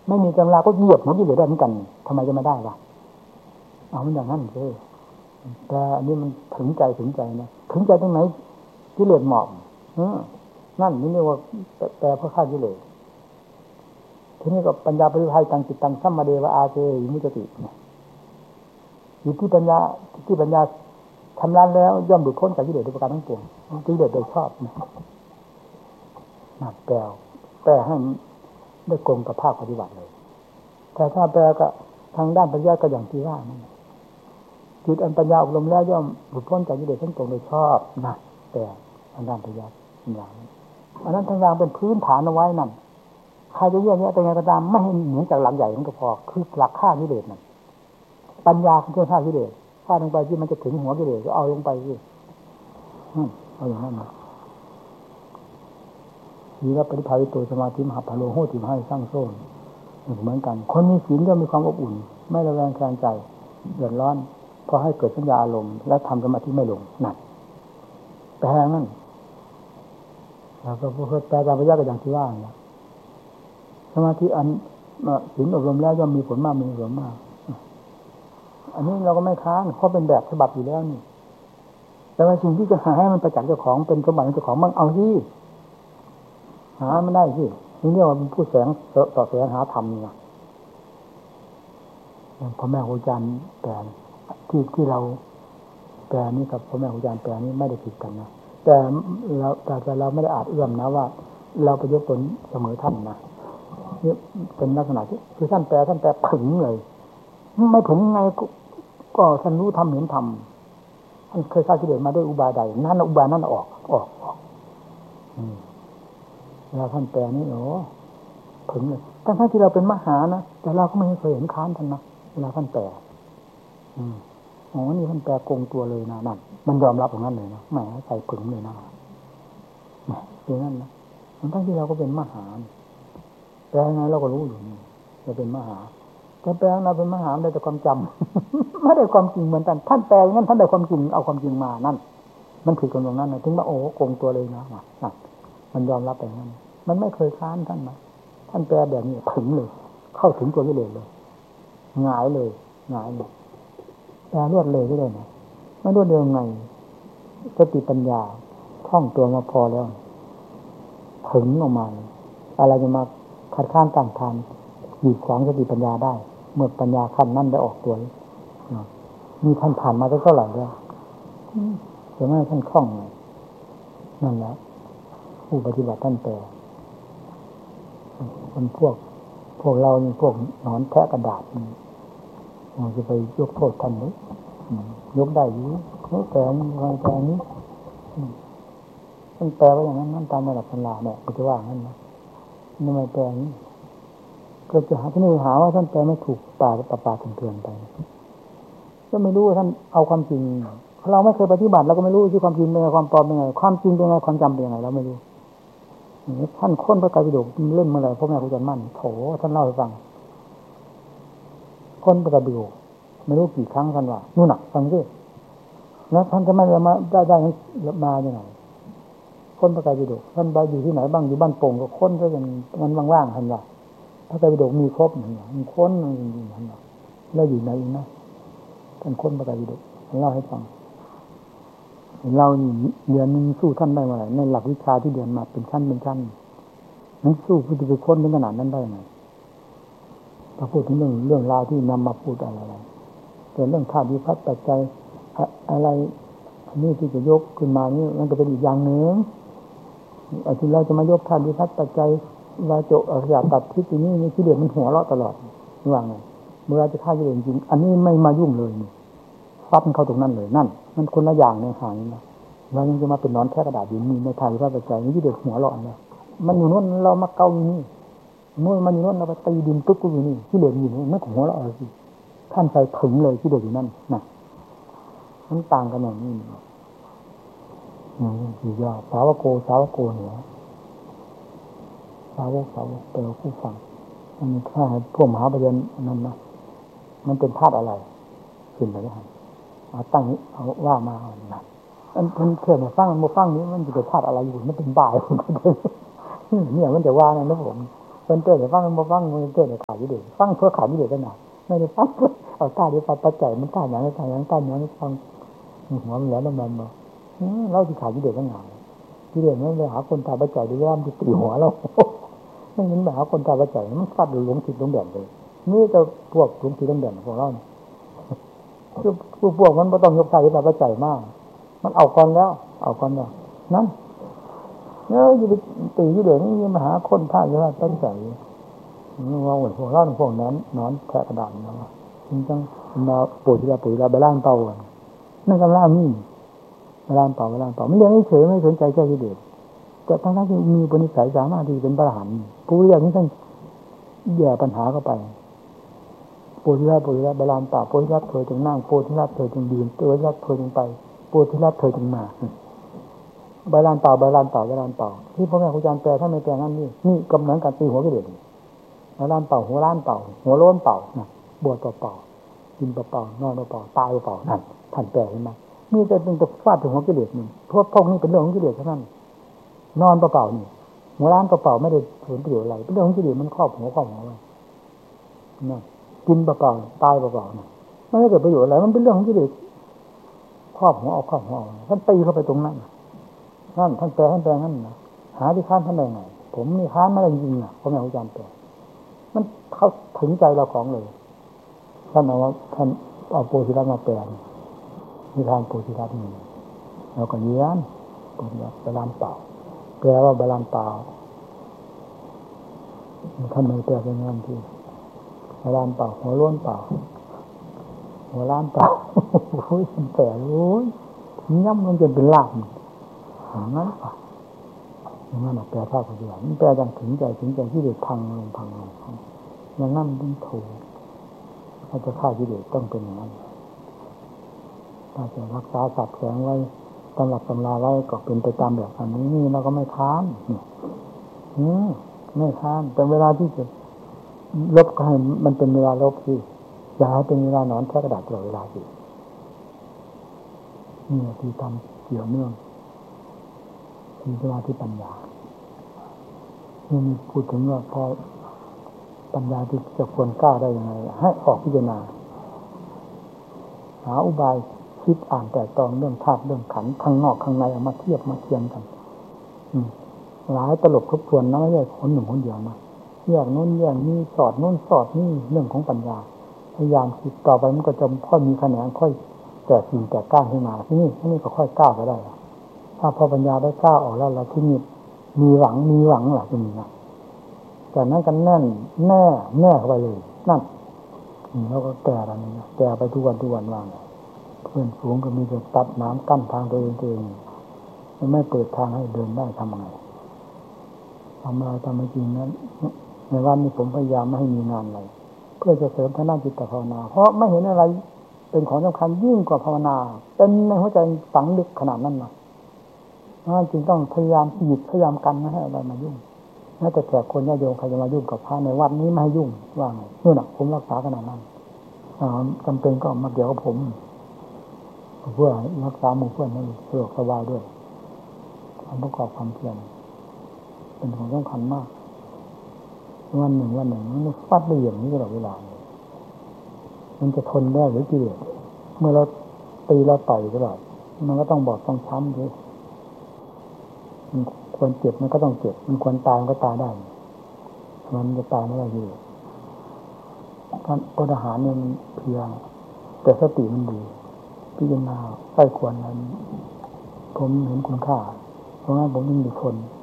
ไม่มีตำราก็เหยียบหมดที่เหลือได้เหมือนกันทำไมจะไม่ได้ล่ะเอามันอย่างนั้นเลยแต่อันนี้มันถึงใจนะถึงใจตรงไหนกิเลสหมอบนั่นนี่เรียกว่าแต่เพื่อฆ่ากิเลสทีนี้ก็ปัญญาปริภัยตังจิตตังสัมมาเดวะอาเจหิมุจติอยู่ที่ปัญญาทำลายแล้วย่อมหลุดพ้นจากกิเลสโดยประการทั้งปวงกิเลสโดยชอบนะแปลให้ได้กลมกับภาคปฏิบัติเลยแต่ถ้าแปลก็ทางด้านปัญญาก็อย่างที่ว่านั่นจิตอันปัญญาอบรมแล้วย่อมหลุดพ้นจากกิเลสทั้งปวงโดยชอบนะแต่ทางด้านปัญญาอย่างนี้อันนั้นทางด้านเป็นพื้นฐานเอาไว้นั่นใครจะแยกแยะแต่ไงก็ตามไม่ให้เหมือนจากหลักใหญ่มันก็พอคือหลักฆ่ากิเลสนั่นปัญญาคือเครื่องฆ่ากิเลสฆ่าลงไปที่มันจะถึงหัวกิเลสก็เอาลงไปสิเอาอย่างนั้นนะมีรับปฏิภาวิโตสมาธิมหาพโลโหติมให้สร้างโซ่เหมือนกันคนมีศีลก็มีความอบอุ่นไม่ระแวงแคลงใจเดือดร้อนพอให้เกิดสัญญาอารมณ์และทำสมาธิไม่ลงนั่นแปลนั่นแล้วก็เพื่อแปลตามพระยะก็อย่างที่ว่านะสมาธิอันศีลอบรมแล้วย่อมมีผลมากมีผลมากอันนี้เราก็ไม่ค้านเพราะเป็นแบบฉบับอยู่แล้วนี่แต่ว่าสิ่งที่จะหาให้มันประจักษ์เจ้าของเป็นสมบัติของเจ้าของมันเอาที่หาไม่ได้ที่นี่เรียกว่าเป็นผู้แสงต่อแสงหาธรรมนี่นะพ่อแม่ครูอาจารย์แปลที่เราแปลนี่กับพ่อแม่ครูอาจารย์แปลนี่ไม่ได้ผิดกันนะแต่เราไม่ได้อาจเอื้อมนะว่าเราไปยกตนเสมอท่านนะนี่เป็นลักษณะที่คือท่านแปลถึงเลยไม่ถึงไงก็ท่านรู้ทำเห็นทำท่านเคยฆ่ากิเลสมาด้วยอุบายใดนั่นอุบายนั่นออกแล้วท่านแปลนี่ถึงเลยทั้งที่เราเป็นมหานะแต่เราก็ไม่เคยเห็นค้านท่านนะเวลาท่านแปลนี่ท่านแปลโกงตัวเลยนะนั่นมันยอมรับอย่างนั้นเลยนะแหมใส่ผึ่งเลยนะอย่างนั้นนะทั้งที่เราก็เป็นมหาแปลไงเราก็รู้อยู่นี่เราเป็นมหาแต่แปลเราเป็นมหาได้แต่ความจำไม่ได้ความจริงเหมือนกันท่านแปลงั้นท่านได้ความจริงเอาความจริงมานั่นมันผิดกันตรงนั้นนะถึงว่าโกงตัวเลยนะมันยอมรับอย่างนั้นมันไม่เคยค้านท่านนะท่านแปลแบบนี้ถึงเลยเข้าถึงตัวกิเลสเลยหงายเลยแปลรวดเลยได้เลยนะไม่รวดเร็วไงสติปัญญาคล่องตัวมาพอแล้วถึงออกมาอะไรจะมาขัดข้านต่างทานหยุดขวางสติปัญญาได้เมื่อปัญญาขั้นนั้นได้ออกตัวมีท่านผ่านมาเท่าไหร่แล้วจะไม่ท่านคล่องเลยนั่นแหละผู้ปฏิบัติท่านแปลคนพวกเรานี่พวกนอนแทะกระดาษเราจะไปยกโทษท่านหรือยกได้หรือแต่นี้ท่านแปลว่าอย่างนั้นตามในหลักตำราเนี่ยก็จะว่างั้นนะทำไมแปลนี้ก็จะหาที่นี่หาว่าท่านแปลไม่ถูกป่าเถื่อนไปก็ไม่รู้ว่าท่านเอาความจริงเราไม่เคยปฏิบัติเราก็ไม่รู้ที่ความจริงเป็นไงความปลอมเป็นไงความจริงเป็นไงความจำเป็นยังไงเราไม่รู้ท่านค้นพระไตรปิฎกเล่นเมื่อไหร่พ่อแม่ครูอาจารย์มั่นโถท่านเล่าให้ฟังค้นพระไตรปิฎกไม่รู้กี่ครั้งท่านว่านู่นน่ะฟังสิแล้วท่านจะไม่มาได้มาอย่างไรค้นพระไตรปิฎกท่านไปอยู่ที่ไหนบ้างอยู่บ้านโป่งก็ค้นซะจนมันว่างๆท่านว่าพระไตรปิฎกมีครบมันค้นท่านว่าแล้วอยู่ไหนอีกนะท่านค้นพระไตรปิฎกท่านเล่าให้ฟังเราเรียนสู้ท่านได้เมื่อไหร่ในหลักวิชาที่เรียนมาเป็นชั้นนั้นสู้ผู้ที่ไปค้นถึงขนาดนั้นได้ไงถ้าพูดถึงเรื่องราวที่นำมาพูดอะไรแต่เรื่องธาตุวิภัตปัจจัยอะไรนี่ที่จะยกขึ้นมานี่มันก็เป็นอีกอย่างหนึ่งที่เราจะมายกธาตุวิภัตปัจจัยวาโจอริยตัดทิฏฐินี่ที่เดียวมันหัวเราะตลอดว่าไงเมื่อจะฆ่ากิเลสจริงอันนี้ไม่มายุ่งเลยฟัดเข้าตรงนั้นเลยนั่นมันคนละอย่างในหางนะเรายังจะมาเป็นนอนแค่กระดาษอยู่นี่ในไทยพระปัจจัยนี่ที่เด็กหัวเราะนะมันอยู่นู้นเรามาเกาอยู่นี่นู้นมันอยู่นู้นเราไปตีดินตุ๊กอยู่นี่ที่เด็กอยู่นี่ไม่หัวเราะสิท่านใจถึงเลยที่เด็กอยู่นั่นนะมันต่างกันอย่างนี้นี่ยอดสาวโกเนี่ยสาวเปลวผู้ฟังมันถ้าพวกมหาปยัญชนะนั้นนะมันเป็นธาตุอะไรขึ้นไปได้ตั้งนี้เอาว่ามานะอันเพื่อนมาฟังนี้มันจะเป็นธาตุอะไรอยู่มันเป็นบ่ายเนี่ยมันจะว่านะผมเป็นเต้นฟังมันบ่ฟังมันเต้นขาดวิเดชฟังเพื่อขาดวิเดชกันหนาไม่ได้ฟังเพื่อเอาท่าดีปัจจัยมันท่าอย่างนี้ท่าอย่างท่าอย่างนี้ฟังหัวมันแล้วมันบ่เราที่ขาดวิเดชกันหนาวิเดชมันไปหาคนท่าปัจจัยดีแล้วมันตีหัวเราไม่เห็นแบบหาคนท่าปัจจัยมันฟาดหลงผิดหลงแดนเลยนี่จะพวกหลงผิดหลงแดนของเราคือพวกมันไม่ต้องยกท่าที่ปัจจัยมากมันเอาก่อนแล้วนั่นเนี่ยอยู่ไปตีวิเดชนี่มาหาคนท่าที่ปัจจัยว่าโอ้ยพวกเราพวกนั้นนอนแทะกระดานนะมันจังมาปุ๋ยละไปล้างเตานั่นกำลังมีล้างเตาไม่เลี้ยงเฉยไม่สนใจแค่วิเดชแต่ทั้งที่มีปณิสัยสามารถที่เป็นพระอรหันต์ผู้เรียนนี้ท่านแย่ปัญหาเข้าไปปุ๋ยละไปล้างเตาปุ๋ยละเธอจึงนั่งปุ๋ยละเธอจึงยืนปุ๋ยละเธอจึงไปปุ๋ยละเธอจึงมาใบลานเต่าที่พ่อแม่ครูอาจารย์แปลถ้าไม่แปลงั้นนี่กำลังการตีหัวกิเลสหัวล้านเต่าหัวโล้นเต่านะบวชเป่ากินเป่านอนเป่าตายเป่านั่นท่านแปลเห็นไหมนี่จะเป็นจะฟาดถึงหัวกิเลสนี่เพราะพวกนี้เป็นเรื่องของกิเลสเท่านั้นนอนเป่านี่หัวล้านเป่าไม่ได้ผลประโยชน์อะไรเป็นเรื่องของกิเลสมันครอบหัวไว้นั่นกินเป่าตายเป่านะไม่ได้เกิดประโยชน์อะไรมันเป็นเรื่องของกิเลสครอบหัวท่านตีเข้าไปตรงนั้นนั่นท่านแปลงั้นนะหาที่ค้านท่านได้ไงผมนี่ค้านไม่ได้จริงๆนะพ่อแม่ครูอาจารย์แปลมันเข้าถึงใจเราของเลยท่านเอาโพธิรัตน์มาแปลนิทานโพธิรัตน์นี่เราก็เยียนโพธิรัตน์บาลานเปล่าแปลว่าบาลานเปล่าท่านไม่แปลเป็นงั้นที่บาลานเปล่าหัวล้วนเปล่าหัวล้านเปล่าโอ้ยแปลโอ้ยย่ำมันจนเป็นลาบอย่างนั้นแปลภาพปฏิบัติมันแปลอย่างถึงใจที่เด็ดพังลงอย่างนั้นต้องถูกถ้าจะฆ่ากิเลสต้องเป็นอย่างนั้นถ้าจะรักษาสัตว์แข็งไว้ตำรับตำราไว้ก็เป็นไปตามแบบนี้เราก็ไม่ค้านไม่ค้านแต่เวลาที่จะลบก็ให้มันเป็นเวลาลบสิอย่าให้เป็นเวลานอนแค่กระดาษตลอดเวลาสินี่ที่ทำเกี่ยวเนื่องที่สมาธิปัญญานี่มีพูดถึงว่าพอปัญญาที่จะควรกล้าได้ยังไงให้ออกพิจารณาหาอุบายคิดอ่านแต่ตองเรื่องธาตุเรื่องขันธ์ข้างนอกข้างในเอามาเทียบมาเทียงกันหลายตลบทบทวนนะไม่ใช่คนหนึ่งคนเดียวนะแยกโน้นแยกนี้สอดโน้นสอดนี่เรื่องของปัญญาพยายามคิดต่อไปมันก็จะค่อยมีแขนงค่อยแต่สิ่งแต่ก้าวขึ้นมาที่นี่ก็ค่อยก้าวไปได้ถ้าพอปัญญาได้ก้าวออกแล้วเราที่นี่มีหวังหลักตรงนี้นะแต่นั้นกันแน่เข้าไปเลยนั่นแล้วก็แก่อะไรนี่แก่ไปทุกวันว่างเพื่อนสูงก็มีแต่ตัดน้ำกั้นทางตัวเองไม่เปิดทางให้เดินได้ทำไงทำไม่จริงนั้นในวันนี้ผมพยายามไม่ให้มีงานอะไรเพื่อจะเสริมทางด้านจิตภาวนาเพราะไม่เห็นอะไรเป็นของสำคัญยิ่งกว่าภาวนาเป็นในหัวใจฝังลึกขนาดนั้นนะจึงต้องพยายามหยุดพยายามกันไม่ให้อะไรมายุ่งแม้แต่แขกคนญาติโยมใครจะมายุ่งกับพระในวัดนี้ไม่ให้ยุ่งว่าไงนู่นน่ะผมรักษาขนาดนั้นจำเป็นก็มาเกี่ยวกับผมเพื่อรักษาหมู่เพื่อนให้สะดวกสบายด้วยความประกอบความเพียรเป็นของสำคัญมากวันหนึ่งมันฟัดได้อย่างนี้ตลอดเวลามันจะทนได้หรือกิเลสเมื่อเราตีเราต่อยตลอดมันก็ต้องบอดต้องช้ำด้วยมันควรเจ็บมันก็ต้องเจ็บมันควรตายมันก็ตายได้มันจะตายไม่ได้อยู่ท่านอดอาหารเนี่ยมันเพียงแต่สติมันดีพิจารณาใกล้ควรนั้นผมเห็นคุณค่าเพราะงั้นผมยิ่งทน